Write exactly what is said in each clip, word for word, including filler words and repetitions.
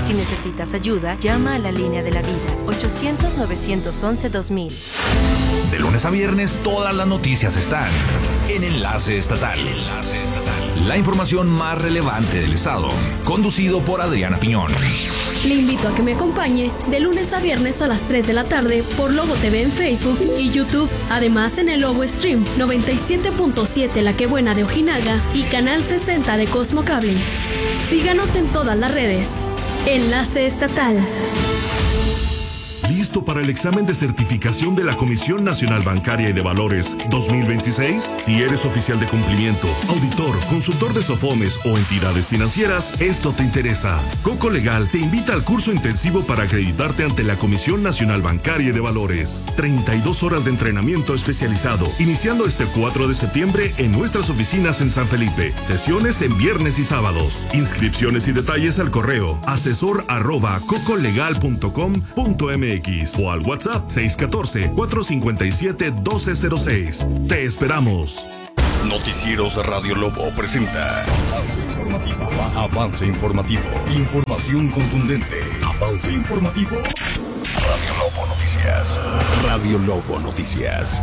Si necesitas ayuda, llama a la línea de la vida, ochocientos, novecientos once, dos mil. De lunes a viernes, todas las noticias están en Enlace Estatal. Enlace Estatal. La información más relevante del estado, conducido por Adriana Piñón. Le invito a que me acompañe de lunes a viernes a las tres de la tarde por Lobo T V en Facebook y YouTube. Además en el Lobo Stream noventa y siete punto siete La Que Buena de Ojinaga y Canal sesenta de Cosmo Cable. Síganos en todas las redes. Enlace Estatal. ¿Listo para el examen de certificación de la Comisión Nacional Bancaria y de Valores dos mil veintiséis? Si eres oficial de cumplimiento, auditor, consultor de SOFOMES o entidades financieras, esto te interesa. Coco Legal te invita al curso intensivo para acreditarte ante la Comisión Nacional Bancaria y de Valores. treinta y dos horas de entrenamiento especializado, iniciando este cuatro de septiembre en nuestras oficinas en San Felipe. Sesiones en viernes y sábados. Inscripciones y detalles al correo asesor arroba cocolegal punto com punto m x o al WhatsApp seis uno cuatro, cuatro cinco siete, uno dos cero seis. Te esperamos. Noticieros Radio Lobo presenta Avance Informativo. Avance Informativo. Información contundente. Avance Informativo. Radio Lobo Noticias. Radio Lobo Noticias.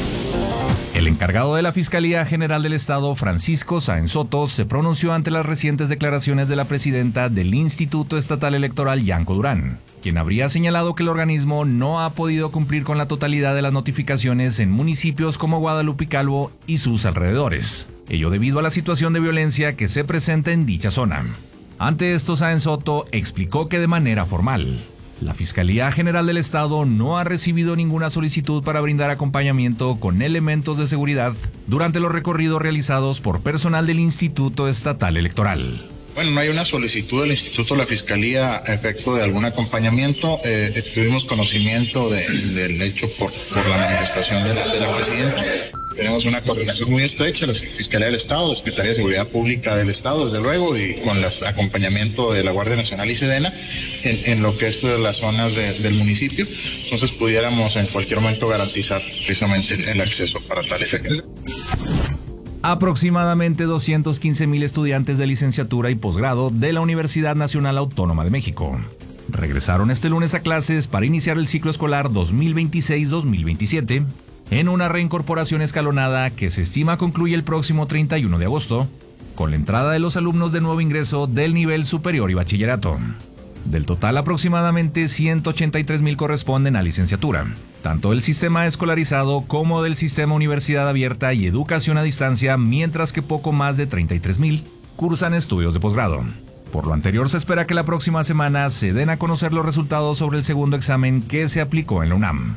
El encargado de la Fiscalía General del Estado, Francisco Sáenz Soto, se pronunció ante las recientes declaraciones de la presidenta del Instituto Estatal Electoral, Yanko Durán, quien habría señalado que el organismo no ha podido cumplir con la totalidad de las notificaciones en municipios como Guadalupe y Calvo y sus alrededores, ello debido a la situación de violencia que se presenta en dicha zona. Ante esto, Sáenz Soto explicó que de manera formal, la Fiscalía General del Estado no ha recibido ninguna solicitud para brindar acompañamiento con elementos de seguridad durante los recorridos realizados por personal del Instituto Estatal Electoral. Bueno, no hay una solicitud del Instituto de la Fiscalía a efecto de algún acompañamiento. Eh, tuvimos conocimiento de, del hecho por, por la manifestación de la, de la presidenta. Tenemos una coordinación muy estrecha, la Fiscalía del Estado, la Secretaría de Seguridad Pública del Estado, desde luego, y con el acompañamiento de la Guardia Nacional y Sedena en, en lo que es las zonas de, del municipio. Entonces pudiéramos en cualquier momento garantizar precisamente el acceso para tal efecto. Aproximadamente doscientos quince mil estudiantes de licenciatura y posgrado de la Universidad Nacional Autónoma de México regresaron este lunes a clases para iniciar el ciclo escolar dos mil veintiséis dos mil veintisiete en una reincorporación escalonada que se estima concluye el próximo treinta y uno de agosto, con la entrada de los alumnos de nuevo ingreso del nivel superior y bachillerato. Del total, aproximadamente ciento ochenta y tres mil corresponden a licenciatura, tanto del sistema escolarizado como del sistema Universidad Abierta y Educación a Distancia, mientras que poco más de treinta y tres mil cursan estudios de posgrado. Por lo anterior, se espera que la próxima semana se den a conocer los resultados sobre el segundo examen que se aplicó en la UNAM.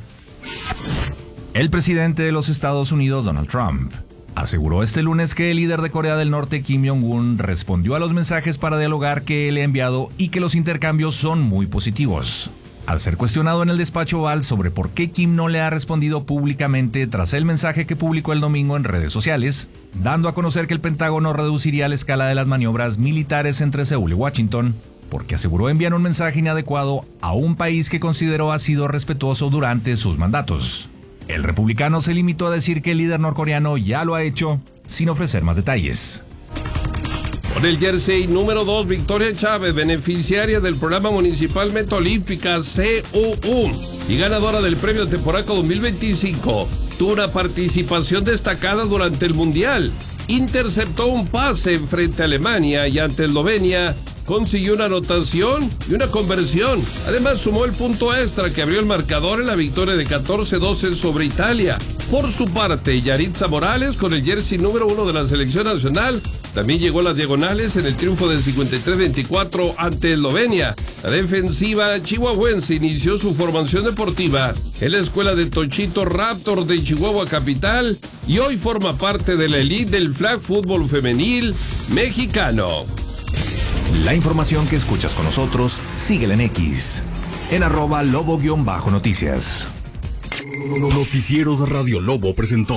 El presidente de los Estados Unidos, Donald Trump, aseguró este lunes que el líder de Corea del Norte, Kim Jong-un, respondió a los mensajes para dialogar que él ha enviado y que los intercambios son muy positivos. Al ser cuestionado en el despacho Oval sobre por qué Kim no le ha respondido públicamente tras el mensaje que publicó el domingo en redes sociales, dando a conocer que el Pentágono reduciría la escala de las maniobras militares entre Seúl y Washington, porque aseguró enviar un mensaje inadecuado a un país que consideró ha sido respetuoso durante sus mandatos. El republicano se limitó a decir que el líder norcoreano ya lo ha hecho, sin ofrecer más detalles. Con el jersey número dos, Victoria Chávez, beneficiaria del programa municipal Meta Olímpica C U U y ganadora del premio Temporaco dos mil veinticinco, tuvo una participación destacada durante el Mundial. Interceptó un pase frente a Alemania y ante Eslovenia consiguió una anotación y una conversión. Además sumó el punto extra que abrió el marcador en la victoria de catorce doce sobre Italia. Por su parte, Yaritza Morales, con el jersey número uno de la selección nacional, también llegó a las diagonales en el triunfo del cincuenta y tres veinticuatro ante Eslovenia. La defensiva chihuahuense inició su formación deportiva en la escuela de Tochito Raptor de Chihuahua Capital y hoy forma parte de la elite del flag fútbol femenil mexicano. La información que escuchas con nosotros, síguela en X, en arroba lobo-noticias. Noticieros Radio Lobo presentó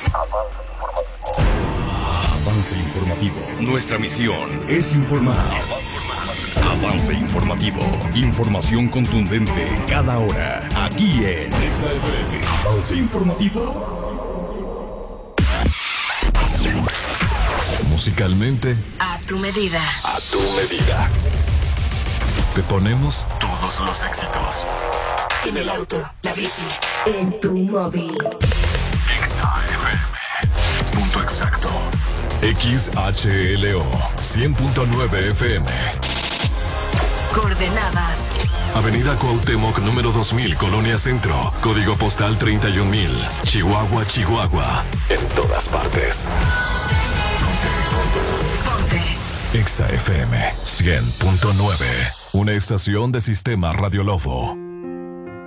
Avance Informativo. Nuestra misión es informar. Avance Informativo. Información contundente cada hora. Aquí en Avance Informativo. Musicalmente, A tu medida. a tu medida. te ponemos todos los éxitos. En el auto, la bici, en tu móvil. Exa F M. Punto exacto. X H L O cien punto nueve F M. Coordenadas. Avenida Cuauhtémoc número dos mil, Colonia Centro. Código postal treinta y un mil. Chihuahua, Chihuahua. En todas partes. Ponte. Exa F M cien punto nueve. Una estación de Sistema Radio Lobo.